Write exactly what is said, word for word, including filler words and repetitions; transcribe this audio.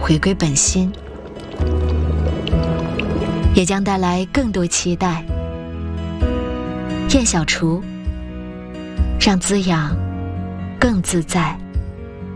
回归本心，也将带来更多期待。燕小厨，让滋养更自在。